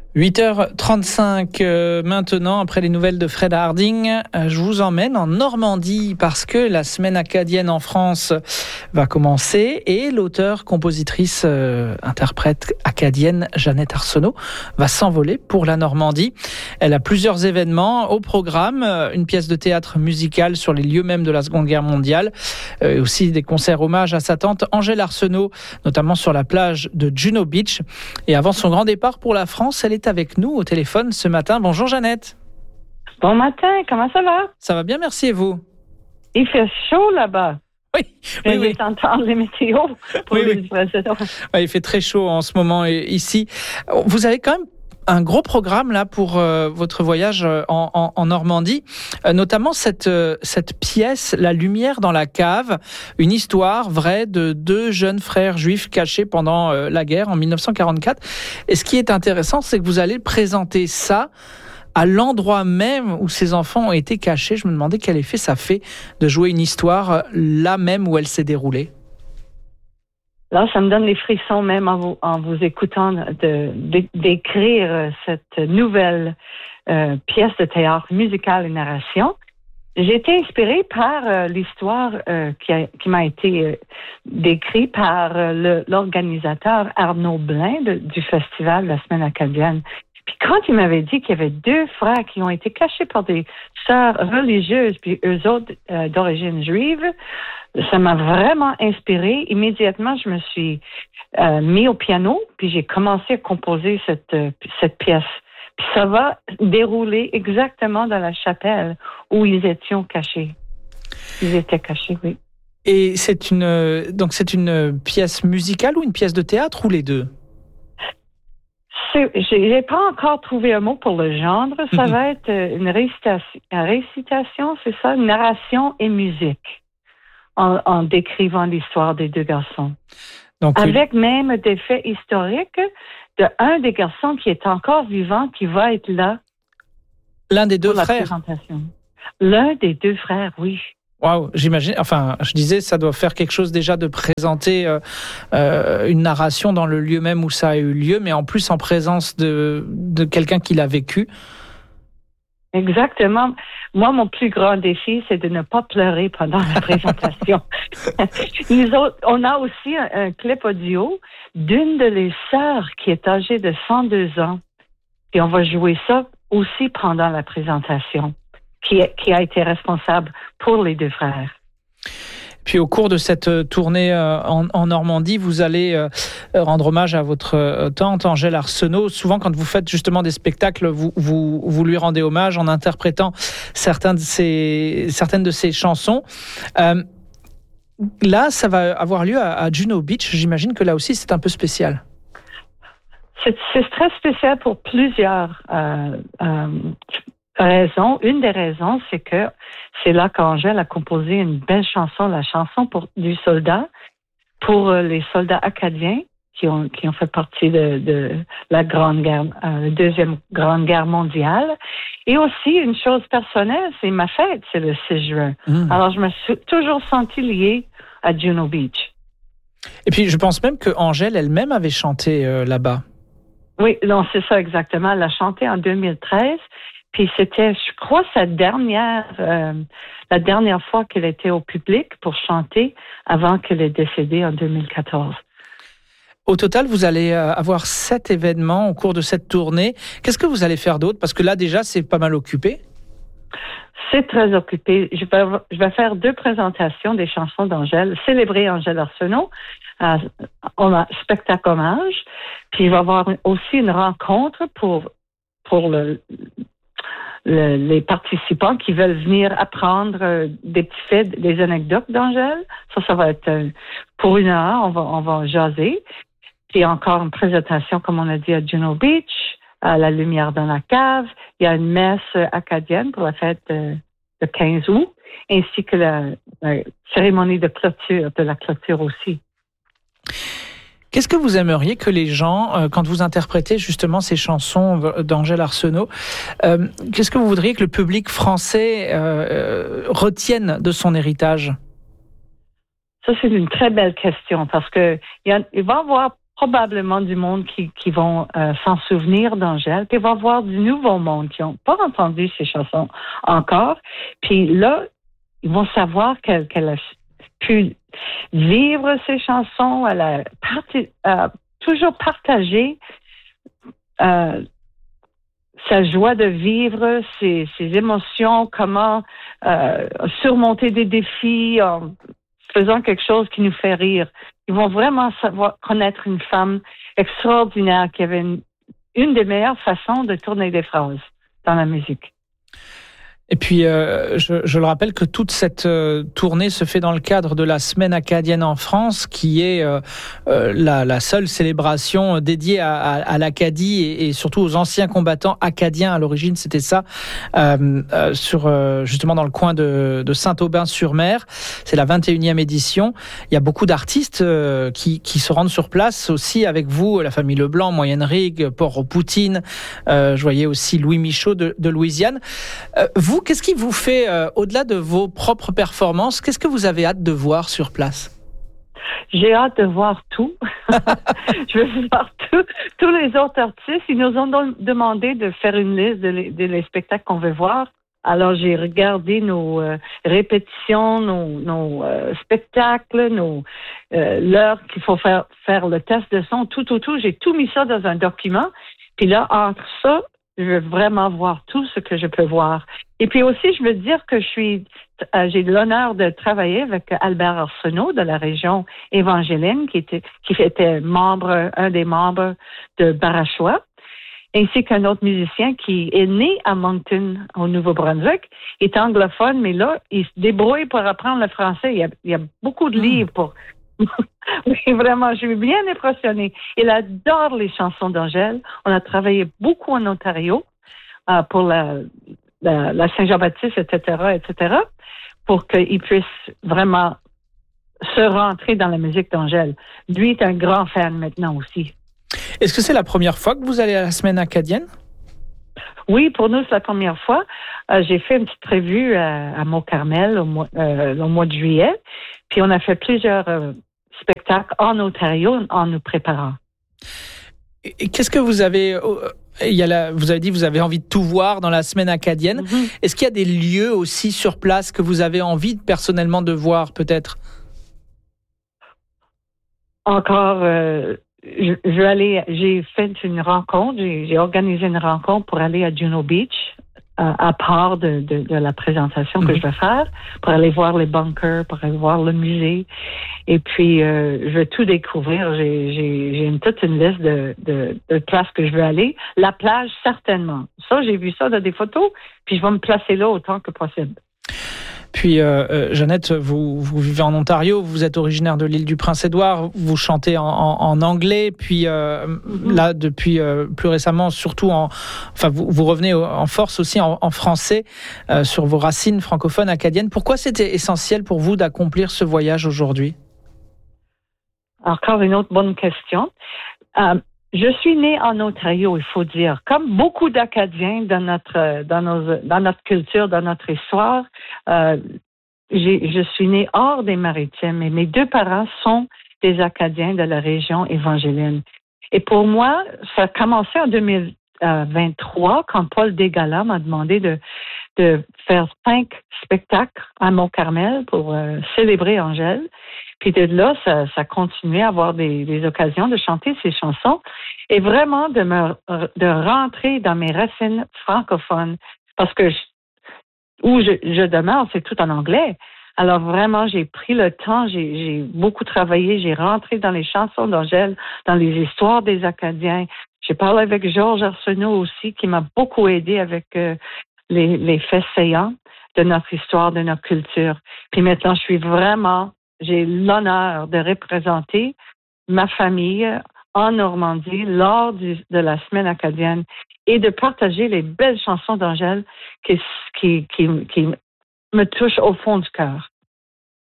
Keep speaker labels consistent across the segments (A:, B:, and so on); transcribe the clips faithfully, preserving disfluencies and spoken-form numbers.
A: huit heures trente-cinq euh, maintenant, après les nouvelles de Fred Harding, euh, je vous emmène en Normandie parce que la semaine acadienne en France va commencer et l'auteure, compositrice, euh, interprète acadienne Jeannette Arsenault va s'envoler pour la Normandie. Elle a plusieurs événements au programme, une pièce de théâtre musicale sur les lieux mêmes de la Seconde Guerre mondiale, euh, et aussi des concerts hommages à sa tante Angèle Arsenault, notamment sur la plage de Juno Beach. Et avant son grand départ pour la France, elle est avec nous au téléphone ce matin. Bonjour Jeannette.
B: Bon matin, comment ça va?
A: Ça va bien, merci, et vous?
B: Il fait chaud là-bas.
A: Oui, oui, oui.
B: Entendre les météos pour
A: oui,
B: les
A: oui. Ouais, il fait très chaud en ce moment ici. Vous avez quand même un gros programme là pour euh, votre voyage en, en, en Normandie, euh, notamment cette, euh, cette pièce, La lumière dans la cave, une histoire vraie de deux jeunes frères juifs cachés pendant euh, la guerre en dix-neuf cent quarante-quatre. Et ce qui est intéressant, c'est que vous allez présenter ça à l'endroit même où ces enfants ont été cachés. Je me demandais quel effet ça fait de jouer une histoire là même où elle s'est déroulée.
B: Là, ça me donne les frissons même en vous, en vous écoutant de, de, d'écrire cette nouvelle euh, pièce de théâtre musicale et narration. J'ai été inspirée par euh, l'histoire euh, qui, a, qui m'a été euh, décrite par euh, le, l'organisateur Arnaud Blin de, du festival de la Semaine acadienne. Puis quand il m'avait dit qu'il y avait deux frères qui ont été cachés par des sœurs religieuses, puis eux autres euh, d'origine juive, ça m'a vraiment inspirée. Immédiatement, je me suis euh, mis au piano, puis j'ai commencé à composer cette, euh, cette pièce. Puis ça va dérouler exactement dans la chapelle où ils étaient cachés. Ils étaient cachés, oui.
A: Et c'est une, donc c'est une pièce musicale ou une pièce de théâtre, ou les deux?
B: C'est, j'ai pas encore trouvé un mot pour le genre. Ça mm-hmm. va être une récitation, une récitation, c'est ça, une narration et musique, en, en décrivant l'histoire des deux garçons. Donc, avec oui. même des faits historiques de un des garçons qui est encore vivant, qui va être là.
A: L'un des deux frères.
B: L'un des deux frères, oui.
A: Waouh, j'imagine. Enfin, je disais, ça doit faire quelque chose déjà de présenter euh, euh, une narration dans le lieu même où ça a eu lieu, mais en plus en présence de, de quelqu'un qui l'a vécu.
B: Exactement. Moi, mon plus grand défi, c'est de ne pas pleurer pendant la présentation. Nous autres, on a aussi un, un clip audio d'une de les sœurs qui est âgée de cent deux ans. Et on va jouer ça aussi pendant la présentation. Qui, qui a été responsable pour les deux frères.
A: Puis au cours de cette tournée en, en Normandie, vous allez rendre hommage à votre tante Angèle Arsenault. Souvent, quand vous faites justement des spectacles, vous, vous, vous lui rendez hommage en interprétant certains de ses, certaines de ses chansons. Euh, là, ça va avoir lieu à, à Juno Beach. J'imagine que là aussi, c'est un peu spécial.
B: C'est, c'est très spécial pour plusieurs euh, euh, raison. Une des raisons, c'est que c'est là qu'Angèle a composé une belle chanson, la chanson pour, du soldat, pour les soldats acadiens qui ont, qui ont fait partie de, de la Grande Guerre, euh, la Deuxième Grande Guerre mondiale. Et aussi, une chose personnelle, c'est ma fête, c'est le six juin. Mmh. Alors, je me suis toujours sentie liée à Juno Beach.
A: Et puis, je pense même que Angèle elle-même avait chanté euh, là-bas.
B: Oui, non, c'est ça exactement. Elle a chanté en deux mille treize. Puis c'était, je crois, sa dernière, euh, la dernière fois qu'elle était au public pour chanter avant qu'elle ait décédé en deux mille quatorze.
A: Au total, vous allez avoir sept événements au cours de cette tournée. Qu'est-ce que vous allez faire d'autre? Parce que là, déjà, c'est pas mal occupé.
B: C'est très occupé. Je vais, je vais faire deux présentations des chansons d'Angèle, célébrer Angèle Arsenault, euh, en spectacle hommage. Puis il va y avoir aussi une rencontre pour, pour le, Le, les participants qui veulent venir apprendre euh, des petits faits, des anecdotes d'Angèle. Ça, ça va être euh, pour une heure, on va, on va jaser. Puis encore une présentation, comme on a dit, à Juno Beach, à La lumière dans la cave. Il y a une messe acadienne pour la fête euh, de quinze août, ainsi que la, la cérémonie de clôture, de la clôture aussi.
A: Qu'est-ce que vous aimeriez que les gens, euh, quand vous interprétez justement ces chansons d'Angèle Arsenault, euh, qu'est-ce que vous voudriez que le public français euh, retienne de son héritage?
B: Ça, c'est une très belle question parce que il, y a, il va y avoir probablement du monde qui, qui vont euh, s'en souvenir d'Angèle, puis il va y avoir du nouveau monde qui n'ont pas entendu ces chansons encore. Puis là, ils vont savoir qu'elle, qu'elle a pu vivre ces chansons, elle a parti, euh, toujours partagé euh, sa joie de vivre, ses, ses émotions, comment euh, surmonter des défis en faisant quelque chose qui nous fait rire. Ils vont vraiment savoir connaître une femme extraordinaire qui avait une, une des meilleures façons de tourner des phrases dans la musique.
A: Et puis, euh, je, je le rappelle que toute cette euh, tournée se fait dans le cadre de la Semaine acadienne en France, qui est euh, euh, la, la seule célébration dédiée à, à, à l'Acadie et, et surtout aux anciens combattants acadiens. À l'origine, c'était ça, euh, euh, sur euh, justement dans le coin de, de Saint-Aubin-sur-Mer. C'est la vingt et unième édition. Il y a beaucoup d'artistes euh, qui, qui se rendent sur place aussi avec vous, la famille Leblanc, Moyenne Rigue, Port-au-Poutine. Euh, je voyais aussi Louis Michaud de, de Louisiane. Euh, vous, qu'est-ce qui vous fait, euh, au-delà de vos propres performances, qu'est-ce que vous avez hâte de voir sur place?
B: J'ai hâte de voir tout. Je veux voir tout. Tous les autres artistes, ils nous ont demandé de faire une liste de les, de les spectacles qu'on veut voir. Alors, j'ai regardé nos euh, répétitions, nos, nos euh, spectacles, nos euh, l'heure qu'il faut faire, faire le test de son, tout, tout, tout. J'ai tout mis ça dans un document. Puis là, entre ça, je veux vraiment voir tout ce que je peux voir. Et puis aussi, je veux dire que je suis, euh, j'ai l'honneur de travailler avec Albert Arsenault de la région évangéline, qui était, qui était membre, un des membres de Barachois, ainsi qu'un autre musicien qui est né à Moncton, au Nouveau-Brunswick, est anglophone, mais là, il se débrouille pour apprendre le français. Il y a, il y a beaucoup de livres pour... Oui, vraiment, je suis bien impressionnée. Il adore les chansons d'Angèle. On a travaillé beaucoup en Ontario euh, pour la, la, la Saint-Jean-Baptiste, et cetera, et cetera, pour qu'il puisse vraiment se rentrer dans la musique d'Angèle. Lui est un grand fan maintenant aussi.
A: Est-ce que c'est la première fois que vous allez à la Semaine acadienne?
B: Oui, pour nous, c'est la première fois. Euh, j'ai fait une petite prévue à, à Mont-Carmel au mois, euh, au mois de juillet, puis on a fait plusieurs euh, spectacles en Ontario en nous préparant.
A: Et qu'est-ce que vous avez... Il y a la, vous avez dit que vous avez envie de tout voir dans la Semaine acadienne. Mm-hmm. Est-ce qu'il y a des lieux aussi sur place que vous avez envie personnellement de voir, peut-être?
B: Encore... Euh, Je, je vais aller, j'ai fait une rencontre, j'ai, j'ai organisé une rencontre pour aller à Juno Beach, à, à part de, de, de la présentation que mm-hmm. je vais faire, pour aller voir les bunkers, pour aller voir le musée. Et puis, euh, je vais tout découvrir. J'ai, j'ai, j'ai une, toute une liste de, de, de places que je veux aller. La plage, certainement. Ça, j'ai vu ça dans des photos, puis je vais me placer là autant que possible.
A: Puis, euh, Jeannette, vous, vous vivez en Ontario, vous êtes originaire de l'île du Prince-Édouard, vous chantez en, en, en anglais, puis euh, mm-hmm. là, depuis euh, plus récemment, surtout en... Enfin, vous, vous revenez en force aussi en, en français, euh, sur vos racines francophones acadiennes. Pourquoi c'était essentiel pour vous d'accomplir ce voyage aujourd'hui?
B: Encore une autre bonne question. Euh, Je suis née en Ontario, il faut dire. Comme beaucoup d'Acadiens dans notre dans nos dans notre culture, dans notre histoire, euh, j'ai, je suis née hors des Maritimes et mes deux parents sont des Acadiens de la région évangéline. Et pour moi, ça a commencé en deux mille vingt-trois quand Paul Dégala m'a demandé de de faire cinq spectacles à Mont-Carmel pour euh, célébrer Angèle. Puis de là, ça, ça continuait à avoir des, des occasions de chanter ces chansons et vraiment de me de rentrer dans mes racines francophones parce que je, où je, je demeure, c'est tout en anglais. Alors vraiment, j'ai pris le temps, j'ai, j'ai beaucoup travaillé, j'ai rentré dans les chansons d'Angèle, dans les histoires des Acadiens. J'ai parlé avec Georges Arsenault aussi, qui m'a beaucoup aidé avec euh, les, les faits saillants de notre histoire, de notre culture. Puis maintenant, je suis vraiment... J'ai l'honneur de représenter ma famille en Normandie lors du, de la Semaine acadienne et de partager les belles chansons d'Angèle qui, qui, qui, qui me touchent au fond du cœur.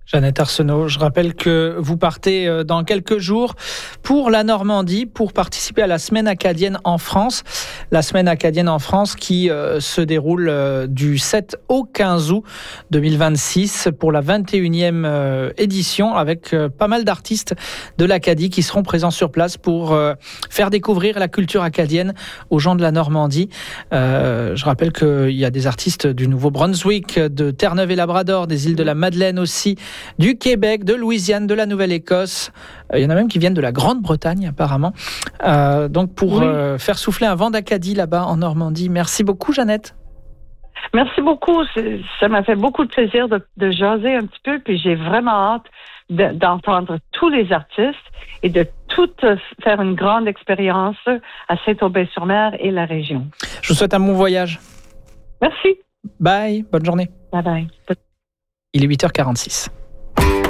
A: Jeannette Arsenault, je rappelle que vous partez dans quelques jours pour la Normandie pour participer à la Semaine acadienne en France. La Semaine acadienne en France qui euh, se déroule euh, du sept au quinze août deux mille vingt-six pour la vingt et unième euh, édition avec euh, pas mal d'artistes de l'Acadie qui seront présents sur place pour euh, faire découvrir la culture acadienne aux gens de la Normandie. Euh, je rappelle qu'il y a des artistes du Nouveau-Brunswick, de Terre-Neuve et Labrador, des îles de la Madeleine aussi, du Québec, de Louisiane, de la Nouvelle-Écosse. Il y en a même qui viennent de la Grande-Bretagne apparemment. Euh, donc pour oui. euh, faire souffler un vent d'Acadie là-bas en Normandie. Merci beaucoup Jeannette.
B: Merci beaucoup. Ça m'a fait beaucoup de plaisir de, de jaser un petit peu. Puis j'ai vraiment hâte de, d'entendre tous les artistes et de tout faire une grande expérience à Saint-Aubin-sur-Mer et la région.
A: Je vous souhaite un bon voyage.
B: Merci.
A: Bye. Bonne journée.
B: Bye bye.
A: Il est huit heures quarante-six.